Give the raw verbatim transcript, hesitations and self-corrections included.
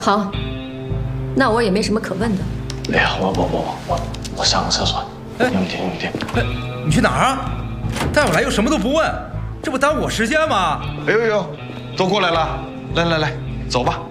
好，那我也没什么可问的。 哎呀，我我我我我上个厕所，用不停用不停。 哎，你去哪儿啊？带我来又什么都不问，这不耽误我时间吗？ 哎呦呦，都过来了，来来来，走吧。